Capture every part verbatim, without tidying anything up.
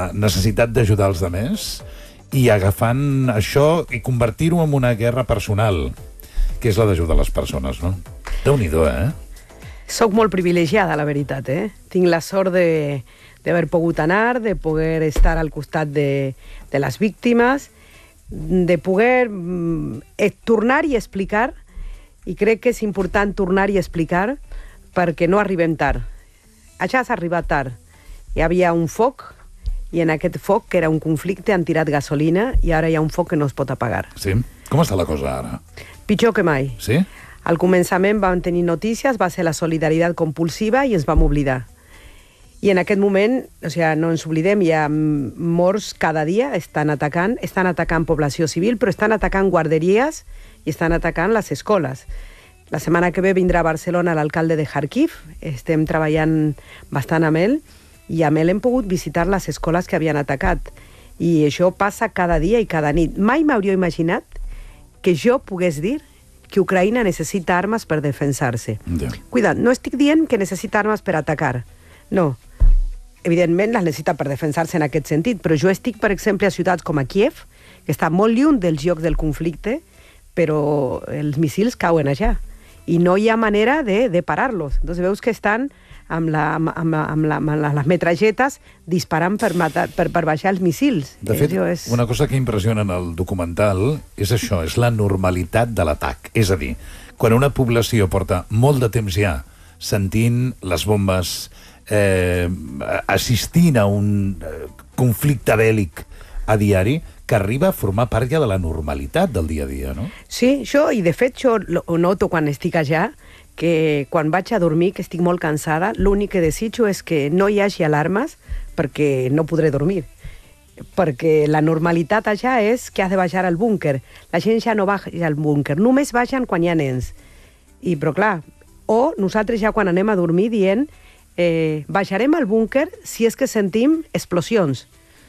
la necessitat d'ajudar els altres i agafant això i convertir-ho en una guerra personal, que és la d'ajudar les persones, no? Déu-n'hi-do, eh? Soc molt privilegiada, la veritat, eh? Tinc la sort de d'haver pogut anar, de poder estar al costat de, de les víctimes, de poder eh, tornar i explicar, i crec que és important tornar i explicar perquè no arribem tard. Això s'ha arribat tard. Hi havia un foc, i en aquest foc, que era un conflicte, han tirat gasolina i ara hi ha un foc que no es pot apagar. Sí? Com està la cosa ara? Pitjor que mai. Sí? Al començament vam tenir notícies, va ser la solidaritat compulsiva i ens vam oblidar. I en aquest moment, o sigui, no ens oblidem, hi ha morts cada dia, estan atacant, estan atacant població civil, però estan atacant guarderies i estan atacant les escoles. La setmana que ve vindrà a Barcelona l'alcalde de Kharkiv, estem treballant bastant amb ell, i amb ell hem pogut visitar les escoles que havien atacat. I això passa cada dia i cada nit. Mai m'hauria imaginat que jo pogués dir que Ucraïna necessita armes per defensar-se. Ja. Cuida't, no estic dient que necessita armes per atacar. No. Evidentment les necessita per defensar-se en aquest sentit, però jo estic, per exemple, a ciutats com a Kiev, que està molt lluny dels llocs del conflicte, però els missils cauen allà. I no hi ha manera de, de parar-los. Entonces veus que estan amb, la, amb, amb, amb, la, amb les metralletes disparant per, matar, per, per baixar els missils. De fet, és... una cosa que impressiona en el documental és això, és la normalitat de l'atac. És a dir, quan una població porta molt de temps ja sentint les bombes, eh, assistint a un conflicte bèl·lic a diari, que arriba a formar part ja de la normalitat del dia a dia, no? Sí, jo, i de fet jo ho noto quan estic allà, que quan vaig a dormir, que estic molt cansada, l'únic que desitjo és que no hi hagi alarmes perquè no podré dormir. Perquè la normalitat allà és que has de baixar al búnquer. La gent ja no baja al búnquer, només baixen quan hi ha nens. I, però clar, o nosaltres ja quan anem a dormir dient eh, baixarem al búnquer si és que sentim explosions.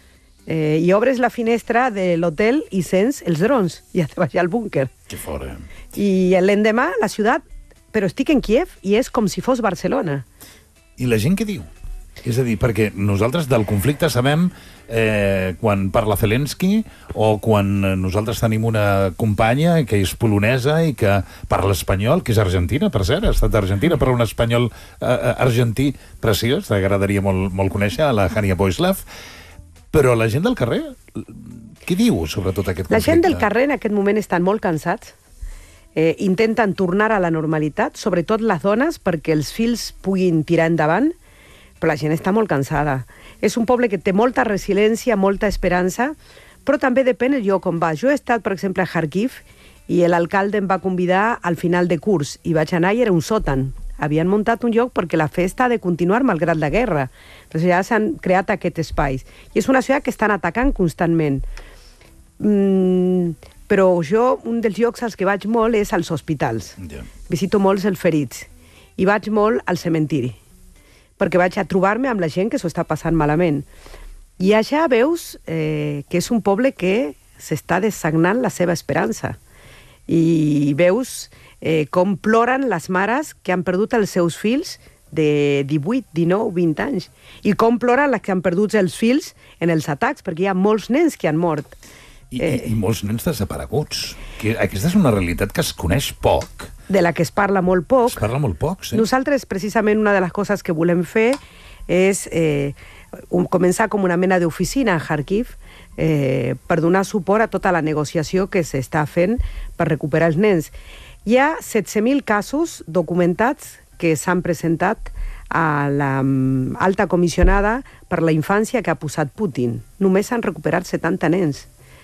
Eh, I obres la finestra de l'hotel i sents els drons i has de baixar al búnquer. Que fora. I l'endemà la ciutat, però estic en Kiev i és com si fos Barcelona. I la gent què diu? És a dir, perquè nosaltres del conflicte sabem eh, quan parla Zelensky o quan nosaltres tenim una companya que és polonesa i que parla espanyol, que és argentina, per cert, ha estat argentina, parla un espanyol eh, argentí preciós, t'agradaria molt, molt conèixer, la Hania Boislav. Però la gent del carrer, què diu sobre tot aquest conflicte? La gent del carrer en aquest moment estan molt cansats, eh, intenten tornar a la normalitat, sobretot les dones, perquè els fills puguin tirar endavant, però la gent està molt cansada. És un poble que té molta resiliència, molta esperança, però també depèn el lloc on va. Jo he estat, per exemple, a Kharkiv, i l'alcalde em va convidar al final de curs, i vaig anar i era un sòtan. Havien muntat un lloc perquè la festa ha de continuar malgrat la guerra. Però ja s'han creat aquests espais. I és una ciutat que estan atacant constantment. Mm, però jo, un dels llocs als que vaig molt és als hospitals. Yeah. Visito molts els ferits. I vaig molt al cementiri. Perquè vaig a trobar-me amb la gent que s'ho està passant malament. I allà veus eh, que és un poble que s'està dessagnant la seva esperança. I veus eh, com ploren les mares que han perdut els seus fills de divuit, dinou, vint anys. I com ploren les que han perdut els fills en els atacs, perquè hi ha molts nens que han mort. I, eh, i, i molts nens desapareguts. Que aquesta és una realitat que es coneix poc. De la que es parla molt poc. Es parla molt poc, sí. Nosaltres, precisament, una de les coses que volem fer és eh, un, començar com una mena d'oficina a Kharkiv eh, per donar suport a tota la negociació que s'està fent per recuperar els nens. Hi ha setze mil casos documentats que s'han presentat a l'alta comissionada per la infància que ha posat Putin. Només s'han recuperat setanta nens.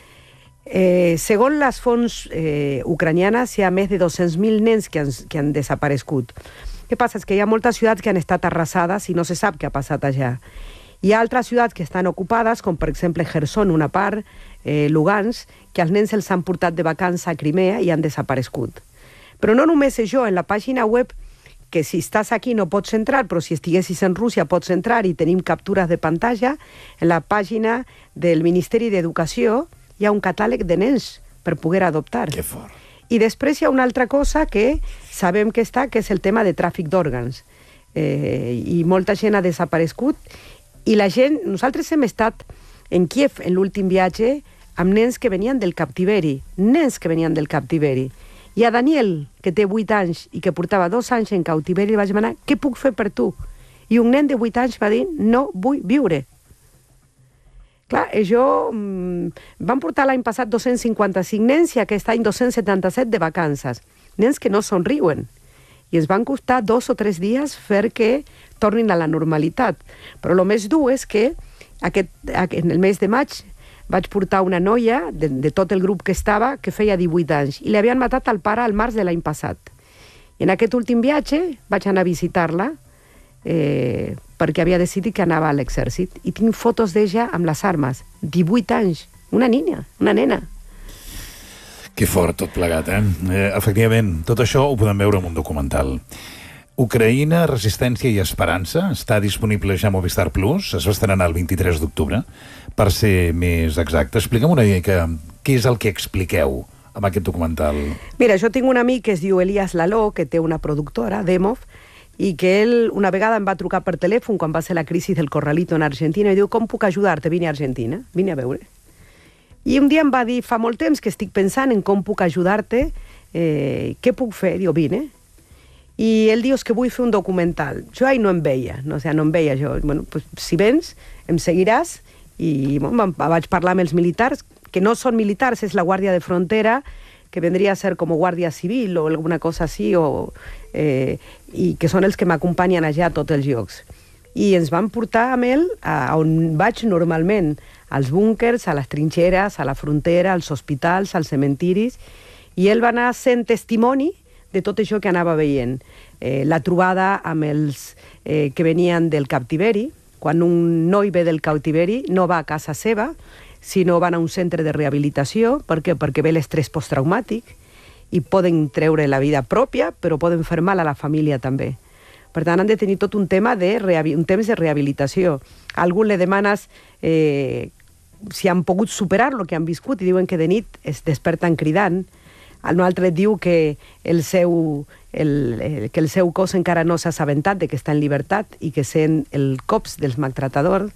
Eh, segons les fonts eh, ucranianes, hi ha més de dos-cents mil nens que han, que han desaparegut. Què passa? És que hi ha moltes ciutats que han estat arrasades i no se sap què ha passat allà. Hi ha altres ciutats que estan ocupades, com per exemple Kherson, una part, eh, Lugansk, que els nens els han portat de vacances a Crimea i han desaparegut. Però no només això, en la pàgina web, que si estàs aquí no pots entrar, però si estiguessis en Rússia pots entrar i tenim captures de pantalla, en la pàgina del Ministeri d'Educació hi ha un catàleg de nens per poder adoptar. Que fort. I després hi ha una altra cosa que sabem que està, que és el tema de tràfic d'òrgans. Eh, I molta gent ha desaparegut I la gent, nosaltres hem estat en Kiev en l'últim viatge amb nens que venien del captiveri, nens que venien del captiveri. I a Daniel, que té vuit anys i que portava dos anys en cautiveri, li vaig demanar, què puc fer per tu? I un nen de vuit anys va dir, no vull viure. Clar, jo... Mmm, van portar l'any passat dos-cents cinquanta-cinc nens i aquest any dos-cents setanta-set de vacances. Nens que no somriuen. I ens van costar dos o tres dies fer que tornin a la normalitat. Però el més dur és que aquest, en el mes de maig vaig portar una noia de, de tot el grup que estava que feia divuit anys i li havien matat al pare al març de l'any passat. I en aquest últim viatge vaig anar a visitar-la eh, perquè havia decidit que anava a l'exèrcit. I tinc fotos d'ella amb les armes. divuit anys. Una nina, una nena. Que fort tot plegat, eh? eh? Efectivament, tot això ho podem veure en un documental. Ucraïna, Resistència i Esperança està disponible ja a Movistar Plus, es va estrenar el vint-i-tres d'octubre, per ser més exacte. Explica'm una mica què és el que expliqueu amb aquest documental. Mira, jo tinc un amic que es diu Elias Laló, que té una productora, Demov, i que ell una vegada em va trucar per telèfon quan va ser la crisi del Corralito en Argentina i diu, com puc ajudar-te? Vine a Argentina, vine a veure. I un dia em va dir, fa molt temps que estic pensant en com puc ajudar-te, eh, què puc fer? Diu, vine. I ell diu, és que vull fer un documental. Jo ahir no em veia, no, o sigui, no em veia jo. Bueno, pues, si vens, em seguiràs. I bueno, vaig parlar amb els militars, que no són militars, és la Guàrdia de Frontera, que vendria a ser com Guàrdia Civil o alguna cosa així, o, eh, i que són els que m'acompanyen allà a tots els llocs. I ens van portar amb ell a on vaig normalment, als búnkers, a les trinxeres, a la frontera, als hospitals, als cementiris, i ell va anar sent testimoni de tot això que anava veient. Eh, la trobada amb els eh, que venien del captiveri, quan un noi ve del captiveri no va a casa seva, sinó van a un centre de rehabilitació, per què? Perquè ve l'estrès posttraumàtic i poden treure la vida pròpia, però poden fer mal a la família també. Per tant, han de tenir tot un tema de un temps de rehabilitació. A algú li demanes eh, si han pogut superar el que han viscut i diuen que de nit es desperten cridant. Un altre diu que el seu, el, el, que el seu cos encara no s'ha assabentat de que està en llibertat i que sent el cops dels maltratadors.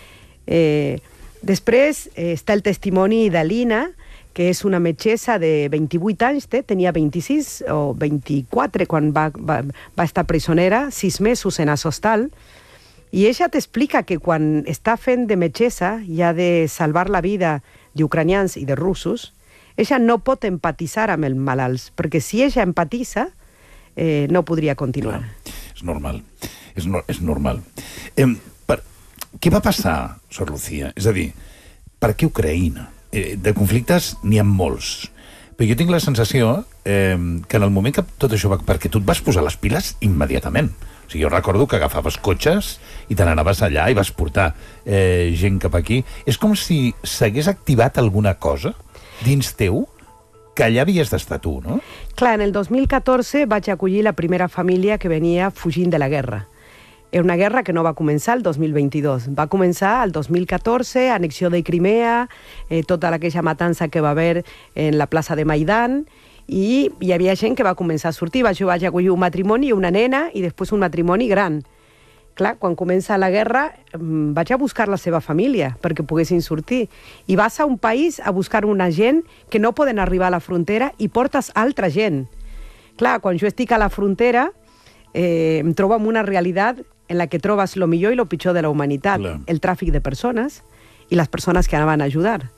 Eh, després eh, està el testimoni d'Alina, que és una metgessa de vint-i-vuit anys, té, tenia vint-i-sis o vint-i-quatre quan va, va, va estar presonera, sis mesos en Azostal, i ella t'explica que quan està fent de metgessa i ha de salvar la vida d'ucranians i de russos, ella no pot empatitzar amb els malalts, perquè si ella empatitza, eh, no podria continuar. Clar, és normal, és, no, és normal. Eh, per, què va passar, Sor Lucía? És a dir, per què Ucraïna? Eh, de conflictes n'hi ha molts, però jo tinc la sensació eh, que en el moment que tot això va... perquè tu et vas posar les piles immediatament. O sigui, jo recordo que agafaves cotxes i te n'anaves allà i vas portar eh, gent cap aquí. És com si s'hagués activat alguna cosa dins teu que allà havies d'estar tu, no? Clar, en el dos mil catorze vaig acollir la primera família que venia fugint de la guerra. Era una guerra que no va començar el dos mil vint-i-dos. Va començar el dos mil catorze, anexió de Crimea, eh, tota aquella matança que va haver en la plaça de Maidan, i hi havia gent que va començar a sortir. Jo vaig acollir un matrimoni i una nena, i després un matrimoni gran. Clar, quan comença la guerra vaig a buscar la seva família perquè poguessin sortir. I vas a un país a buscar una gent que no poden arribar a la frontera i portes altra gent. Clar, quan jo estic a la frontera eh, em trobo amb una realitat en la que trobes lo millor i lo pitjor de la humanitat. Clar. El tràfic de persones i les persones que anaven a ajudar.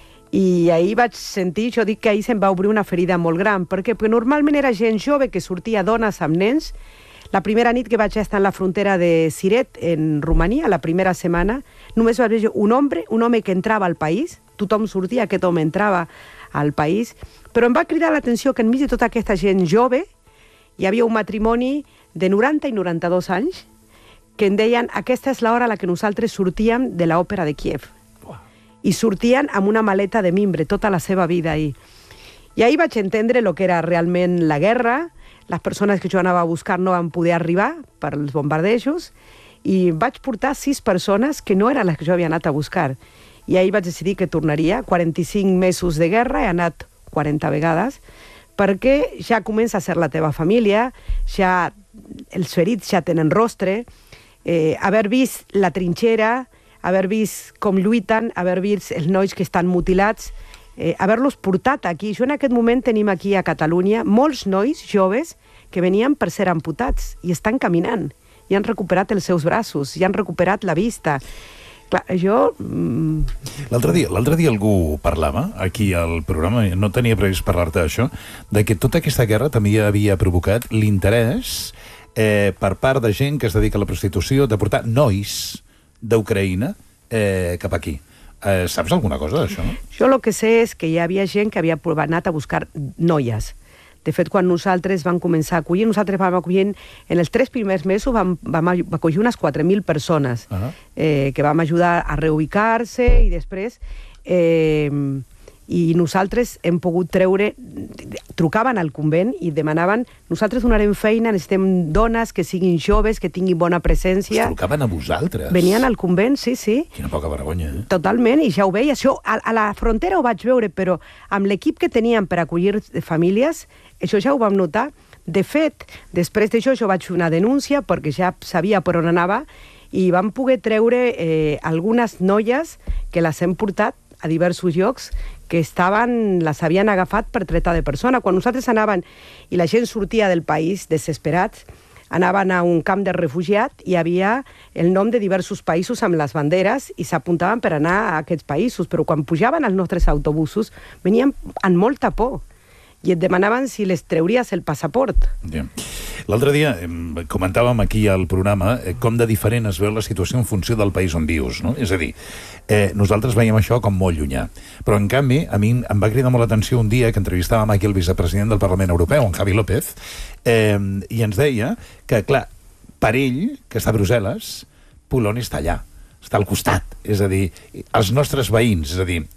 I ahir vaig sentir, jo dic que ahir se'm va obrir una ferida molt gran, perquè, perquè normalment era gent jove que sortia, dones amb nens. La primera nit que vaig estar en la frontera de Siret, en Romania, la primera setmana, només vaig veure un home, un home que entrava al país, tothom sortia, aquest home entrava al país, però em va cridar l'atenció que enmig de tota aquesta gent jove hi havia un matrimoni de noranta i noranta-dos anys que em deien, aquesta és l'hora a la que nosaltres sortíem de l'òpera de Kiev. I sortien amb una maleta de mimbre tota la seva vida ahir. I ahir vaig entendre el que era realment la guerra. Les persones que jo anava a buscar no van poder arribar per els bombardejos, i vaig portar sis persones que no eren les que jo havia anat a buscar. I ahir vaig decidir que tornaria. quaranta-cinc mesos de guerra, he anat quaranta vegades, perquè ja comença a ser la teva família, ja els ferits ja tenen rostre, eh, haver vist la trinxera, haver vist com lluiten, haver vist els nois que estan mutilats, eh, haver-los portat aquí. Jo en aquest moment tenim aquí a Catalunya molts nois joves que venien per ser amputats i estan caminant, i han recuperat els seus braços, i han recuperat la vista. Clar, jo... Mm... L'altre dia, l'altre dia algú parlava, aquí al programa, no tenia previst parlar-te d'això, de que tota aquesta guerra també havia provocat l'interès eh, per part de gent que es dedica a la prostitució de portar nois d'Ucraïna eh, cap aquí. Eh, saps alguna cosa d'això? Jo el que sé és que hi havia gent que havia anat a buscar noies. De fet, quan nosaltres vam començar a acollir, nosaltres vam acollir, en els tres primers mesos vam, vam acollir unes quatre mil persones, uh-huh. eh, que vam ajudar a reubicar-se i després... Eh, i nosaltres hem pogut treure, trucaven al convent i demanaven, nosaltres donarem feina, necessitem dones que siguin joves, que tinguin bona presència. Us trucaven a vosaltres? Venien al convent, sí, sí. Quina poca vergonya, eh? Totalment, i ja ho veia. Això, a, a la frontera ho vaig veure, però amb l'equip que teníem per acollir famílies, això ja ho vam notar. De fet, després d'això jo vaig fer una denúncia, perquè ja sabia per on anava, i vam poder treure eh, algunes noies que les hem portat a diversos llocs que estaven, les havien agafat per treta de persona. Quan nosaltres anaven i la gent sortia del país desesperats, anaven a un camp de refugiat i hi havia el nom de diversos països amb les banderes i s'apuntaven per anar a aquests països, però quan pujaven als nostres autobusos venien amb molta por i et demanaven si les treuries el passaport. Yeah. L'altre dia eh, comentàvem aquí al programa eh, com de diferent es veu la situació en funció del país on vius, no? És a dir, eh, nosaltres veiem això com molt llunyà. Però, en canvi, a mi em va cridar molt l'atenció un dia que entrevistàvem aquí el vicepresident del Parlament Europeu, en Javi López, eh, i ens deia que, clar, per ell, que està a Brussel·les, Polònia està allà, està al costat, és a dir, els nostres veïns, és a dir,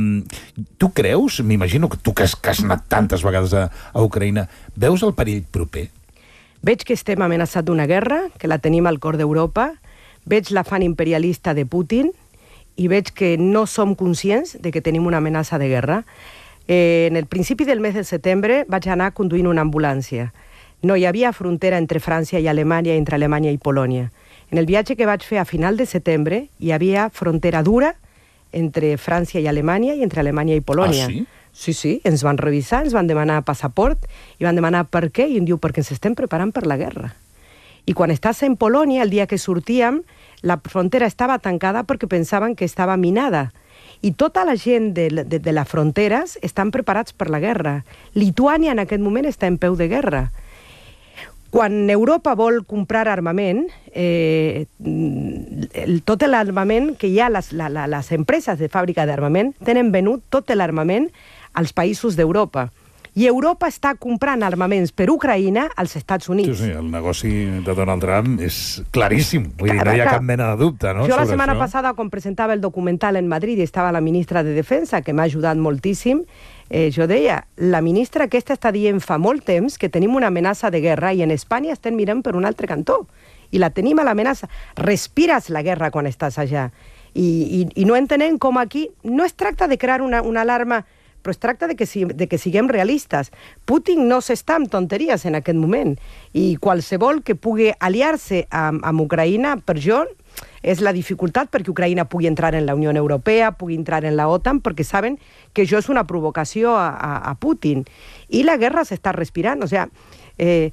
tu creus, m'imagino que tu que has, que has anat tantes vegades a, a Ucraïna, veus el perill proper? Veig que estem amenaçats d'una guerra, que la tenim al cor d'Europa, veig l'afany imperialista de Putin i veig que no som conscients de que tenim una amenaça de guerra. Eh, en el principi del mes de setembre vaig anar conduint una ambulància. No hi havia frontera entre França i Alemanya, entre Alemanya i Polònia. En el viatge que vaig fer a final de setembre hi havia frontera dura entre França i Alemanya i entre Alemanya i Polònia. Ah, sí? Sí, sí, ens van revisar, ens van demanar passaport i van demanar per què, i em diu, perquè ens estem preparant per la guerra. I quan estàs en Polònia, el dia que sortíem, la frontera estava tancada perquè pensaven que estava minada. I tota la gent de, de, de les fronteres estan preparats per la guerra. Lituània en aquest moment està en peu de guerra. Quan Europa vol comprar armament, eh, el, tot l'armament que hi ha, les, la, la, les empreses de fàbrica d'armament tenen venut tot l'armament als països d'Europa. I Europa està comprant armaments per Ucraïna als Estats Units. Sí, sí, el negoci de Donald Trump és claríssim. Vull dir, no hi ha cap mena de dubte, no? Jo la setmana passada, quan presentava el documental en Madrid, estava la ministra de Defensa, que m'ha ajudat moltíssim. Eh, jo deia, la ministra aquesta està dient fa molt temps que tenim una amenaça de guerra i en Espanya estem mirant per un altre cantó. I la tenim a l'amenaça. Respires la guerra quan estàs allà. I, i, i no entenem com aquí no es tracta de crear una, una alarma, però es tracta de que, si, de que siguem realistes. Putin no s'està amb tonteries en aquest moment. I qualsevol que pugui aliar-se amb, amb Ucraïna, per jo, és la dificultat perquè Ucraïna pugui entrar en la Unió Europea, pugui entrar en la OTAN, perquè saben que això és una provocació a, a, a Putin. I la guerra s'està respirant. O sigui, eh,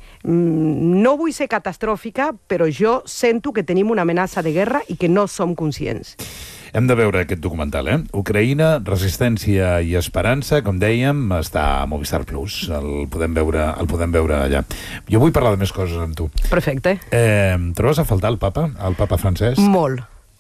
no vull ser catastròfica, però jo sento que tenim una amenaça de guerra i que no som conscients. Hem de veure aquest documental, eh? Ucraïna, resistència i esperança, com dèiem, està a Movistar Plus. El podem veure, el podem veure allà. Jo vull parlar de més coses amb tu. Perfecte. Eh, trobes a faltar el papa, el papa Francesc? Molt.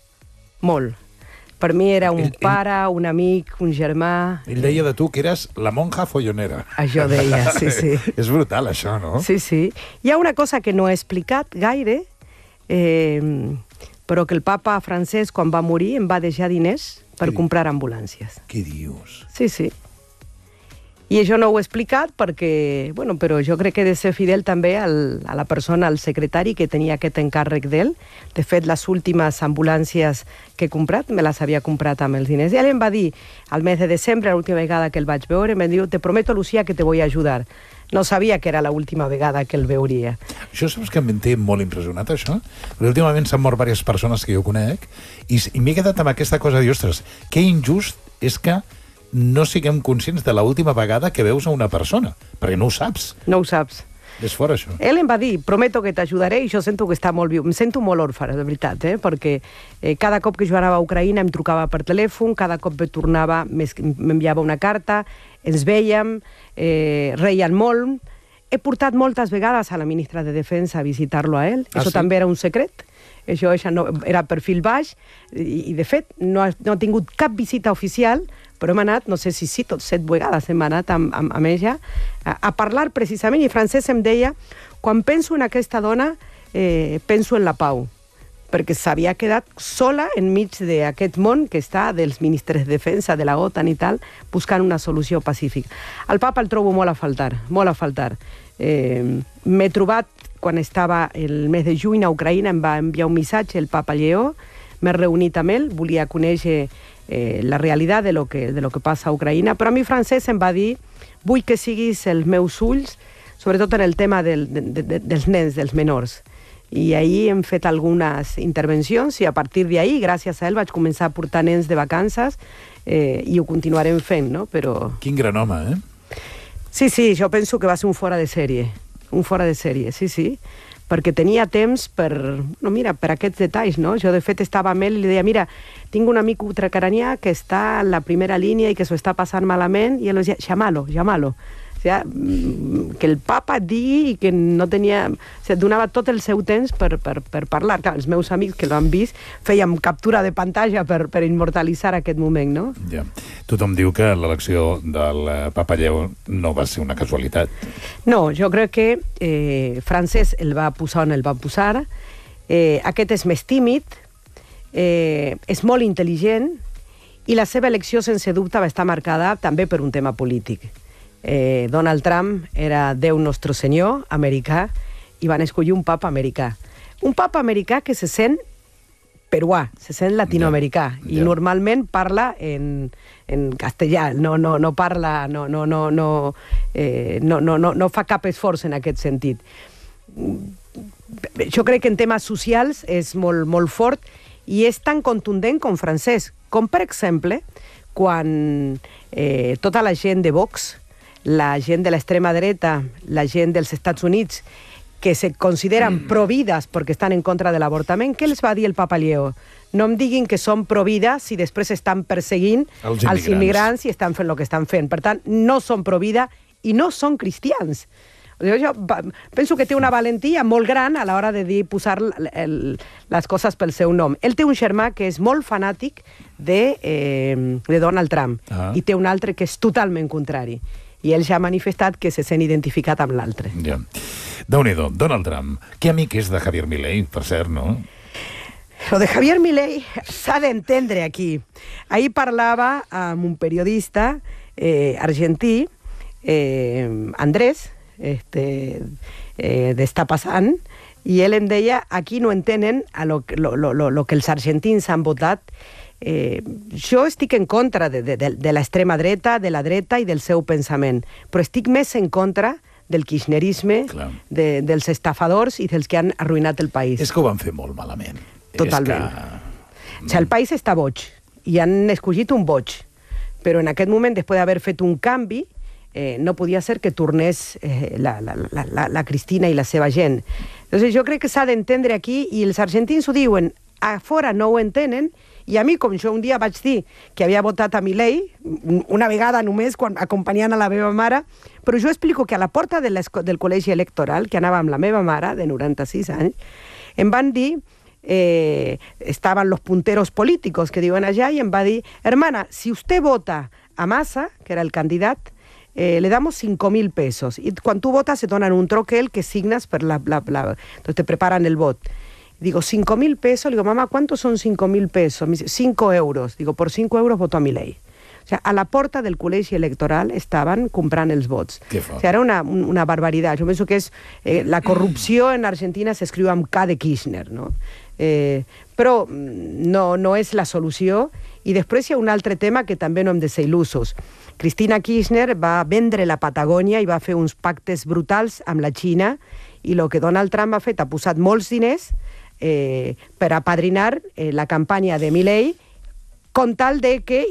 Molt. Per mi era un ell, pare, ell, un amic, un germà... Ell deia de tu que eres la monja follonera. Això deia, sí, sí. És brutal, això, no? Sí, sí. Hi ha una cosa que no he explicat gaire, eh, però que el papa Francesc, quan va morir, em va deixar diners per comprar ambulàncies. Què dius? Sí, sí. I això no ho he explicat perquè, bueno, però jo crec que he de ser fidel també al, a la persona, al secretari que tenia aquest encàrrec d'ell. De fet, les últimes ambulàncies que he comprat me les havia comprat amb els diners. I ell em va dir, al mes de desembre, l'última vegada que el vaig veure, em diu, te prometo, Lucía, que te voy a ayudar. No sabia que era l'última vegada que el veuria. Això saps que em té molt impressionat, això? Perquè últimament s'han mort diverses persones que jo conec i, i m'he quedat amb aquesta cosa de dir, ostres, que injust és que no siguem conscients de l'última vegada que veus a una persona, perquè no ho saps. No ho saps. És fora, això. Ell em va dir, prometo que t'ajudaré, i jo sento que està molt viu. Em sento molt òrfana, de veritat, eh? perquè eh, cada cop que jo anava a Ucraïna em trucava per telèfon, cada cop que tornava m'enviava una carta, ens vèiem, eh, reien molt. He portat moltes vegades a la ministra de Defensa a visitar-lo a ell. Ah, Això sí? també era un secret. Això, això no, era perfil baix, i, i de fet no ha, no ha tingut cap visita oficial, però hem anat, no sé si sí, tot set vegades hem anat amb, amb, amb ella a, a parlar precisament, i Francesc em deia, quan penso en aquesta dona, eh, penso en la pau, perquè s'havia quedat sola enmig d'aquest món que està dels ministres de defensa, de la OTAN i tal, buscant una solució pacífica. El papa el trobo molt a faltar, molt a faltar. Eh, M'he trobat, quan estava el mes de juny a Ucraïna, em va enviar un missatge el papa Lleó, m'he reunit amb ell, volia conèixer eh, la realitat de lo, que, de lo que passa a Ucraïna, però a mi Francesc em va dir, vull que siguis els meus ulls, sobretot en el tema del, de, de, dels nens, dels menors. I ahir hem fet algunes intervencions i a partir d'ahir, gràcies a ell, vaig començar a portar nens de vacances eh, i ho continuarem fent, no? Però... Quin gran home, eh? Sí, sí, jo penso que va ser un fora de sèrie, un fora de sèrie, sí, sí, perquè tenia temps per, no, mira, per aquests detalls, no? Jo, de fet, estava amb ell i li deia, mira, tinc un amic ultracaranià que està en la primera línia i que s'ho està passant malament, i ell deia, llamalo, llamalo. O sigui, que el papa digui que no tenia... O sigui, donava tot el seu temps per, per, per parlar. Clar, els meus amics que l'han vist fèiem captura de pantalla per, per immortalitzar aquest moment, no? Ja. Tothom diu que l'elecció del papa Lleó no va ser una casualitat. No, jo crec que eh, Francesc el va posar on el va posar. Eh, aquest és més tímid, eh, és molt intel·ligent, i la seva elecció, sense dubte, va estar marcada també per un tema polític. Eh, Donald Trump era Déu nostre senyor, americà, i van escollir un papa americà. Un papa americà que se sent peruà, se sent latinoamericà, ja, i ja. normalment parla en, en castellà, no, no, no parla, no, no, no, no, eh, no, no, no, no fa cap esforç en aquest sentit. Jo crec que en temes socials és molt, molt fort i és tan contundent com Francesc, com per exemple quan eh, tota la gent de Vox, la gent de l'extrema dreta, la gent dels Estats Units, que se consideren mm. provides perquè estan en contra de l'avortament, què els va dir el papa Lleó? No em diguin que són provides si després estan perseguint els immigrants, els immigrants i estan fent el que estan fent. Per tant, no són provida i no són cristians. Jo, jo penso que té una valentia molt gran a l'hora de dir posar el, el, les coses pel seu nom. Ell té un germà que és molt fanàtic de, eh, de Donald Trump ah. i té un altre que és totalment contrari. I ell ja ha manifestat que se sent identificat amb l'altre. Ja. Déu-n'hi-do, Donald Trump. Que amic és de Javier Milei, per cert, no? Lo de Javier Milei s'ha d'entendre aquí. Ahir parlava amb un periodista eh, argentí, eh, Andrés, este, eh, d'Està Passant, i ell em deia, aquí no entenen a lo, lo, lo, lo que els argentins han votat. Eh, jo estic en contra de, de, de, de l'extrema dreta, de la dreta i del seu pensament, però estic més en contra del kirchnerisme, de, dels estafadors i dels que han arruïnat el país. És que ho van fer molt malament. Totalment. Que... O sigui, el país està boig, i han escollit un boig, però en aquest moment, després d'haver fet un canvi, eh, no podia ser que tornés eh, la, la, la, la, la Cristina i la seva gent. Entonces, jo crec que s'ha d'entendre aquí, i els argentins ho diuen, a fora no ho entenen, i a mi, com jo un dia vaig dir que havia votat a Milei, una vegada només, quan, acompanyant a la meva mare, però jo explico que a la porta de del col·legi electoral, que anava amb la meva mare, de noranta-sis anys, em van dir, eh, estaven los punteros políticos que diuen allà, i em va dir, hermana, si usted vota a Massa, que era el candidat, eh, le damos cinco mil pesos, y quan tu votas se donan un troquel que signas per la, la, la, entonces te preparan el vot. Digo, cinco mil pesos. Le digo, mamá, ¿cuántos son cinco mil pesos? Me dice, cinco euros. Digo, por cinco euros voto a Milei. O O sigui, a la porta del col·legi electoral estaven comprant els vots. O sigui, era una, una barbaritat. Jo penso que és, eh, la corrupció en Argentina s'escriu amb K de Kirchner, no? Eh, però no, no és la solució. I després hi ha un altre tema que també no hem de ser il·lusos. Cristina Kirchner va vendre la Patagònia i va fer uns pactes brutals amb la Xina, i el que Donald Trump ha fet, ha posat molts diners eh, per apadrinar eh, la campanya de Milei, con tal de que